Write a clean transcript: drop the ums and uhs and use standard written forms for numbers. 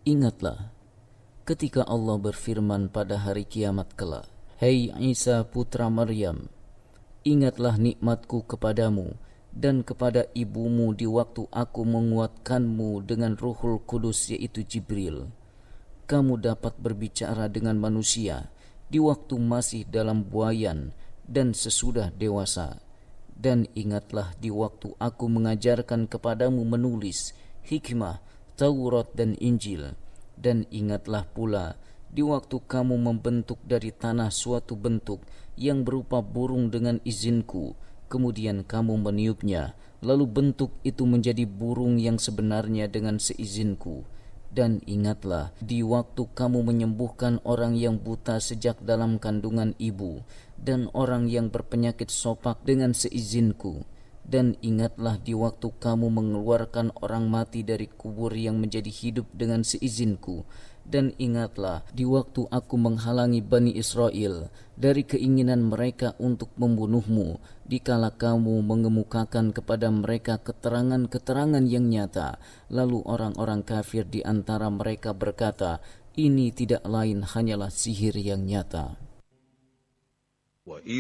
Ingatlah ketika Allah berfirman pada hari kiamat kelak, "Hei Isa putra Maryam, ingatlah nikmatku kepadamu dan kepada ibumu di waktu aku menguatkanmu dengan Ruhul Kudus yaitu Jibril. Kamu dapat berbicara dengan manusia di waktu masih dalam buayan dan sesudah dewasa. Dan ingatlah di waktu aku mengajarkan kepadamu menulis, hikmah, Taurat dan Injil. Dan ingatlah pula di waktu kamu membentuk dari tanah suatu bentuk yang berupa burung dengan izinku, kemudian kamu meniupnya, lalu bentuk itu menjadi burung yang sebenarnya dengan seizinku. Dan ingatlah di waktu kamu menyembuhkan orang yang buta sejak dalam kandungan ibu, dan orang yang berpenyakit sopak dengan seizinku. Dan ingatlah di waktu kamu mengeluarkan orang mati dari kubur yang menjadi hidup dengan seizinku. Dan ingatlah di waktu aku menghalangi Bani Israel dari keinginan mereka untuk membunuhmu, dikala kamu mengemukakan kepada mereka keterangan-keterangan yang nyata. Lalu orang-orang kafir di antara mereka berkata, ini tidak lain hanyalah sihir yang nyata.